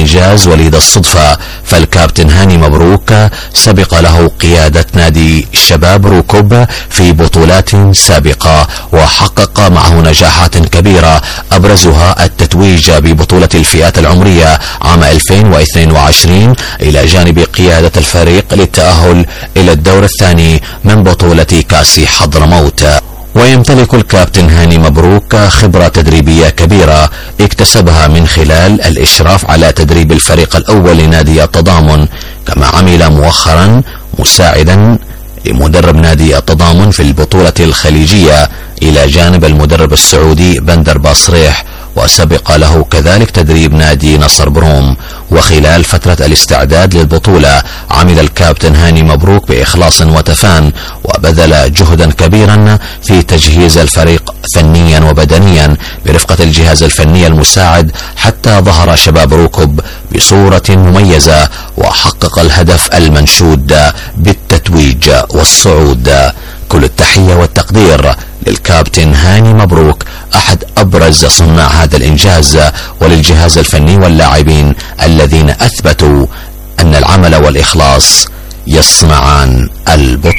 الإنجاز وليد الصدفة، فالكابتن هاني مبروك سبق له قيادة نادي شباب روكوب في بطولات سابقة وحقق معه نجاحات كبيرة، أبرزها التتويج ببطولة الفئات العمرية عام 2022 إلى جانب قيادة الفريق للتأهل إلى الدور الثاني من بطولة كأس حضرموت. ويمتلك الكابتن هاني مبروك خبرة تدريبية كبيرة اكتسبها من خلال الإشراف على تدريب الفريق الأول لنادي التضامن، كما عمل مؤخرا مساعدا لمدرب نادي التضامن في البطولة الخليجية إلى جانب المدرب السعودي بندر باصريح، وسبق له كذلك تدريب نادي نصر بروم. وخلال فترة الاستعداد للبطولة عمل الكابتن هاني مبروك بإخلاص وتفان، وبذل جهدا كبيرا في تجهيز الفريق فنيا وبدنيا برفقة الجهاز الفني المساعد، حتى ظهر شباب روكوب بصورة مميزة وحقق الهدف المنشود بالتتويج والصعود. كل التحية والتقدير للكابتن هاني مبروك أحد أبرز صناع هذا الإنجاز، وللجهاز الفني واللاعبين الذين أثبتوا أن العمل والإخلاص يصنعان البطولة.